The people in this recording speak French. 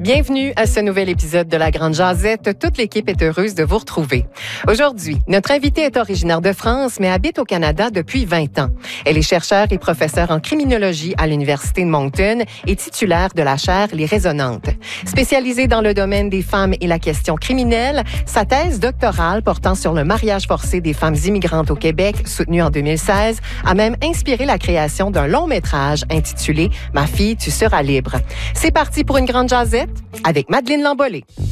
Bienvenue à ce nouvel épisode de La Grande Jazette. Toute l'équipe est heureuse de vous retrouver. Aujourd'hui, notre invitée est originaire de France, mais habite au Canada depuis 20 ans. Elle est chercheure et professeure en criminologie à l'Université de Moncton et titulaire de la chaire Les Résonantes. Spécialisée dans le domaine des femmes et la question criminelle, sa thèse doctorale portant sur le mariage forcé des femmes immigrantes au Québec, soutenue en 2016, a même inspiré la création d'un long métrage intitulé « Ma fille, tu seras libre ». C'est parti pour une grande jazette avec Madeleine Lambollet.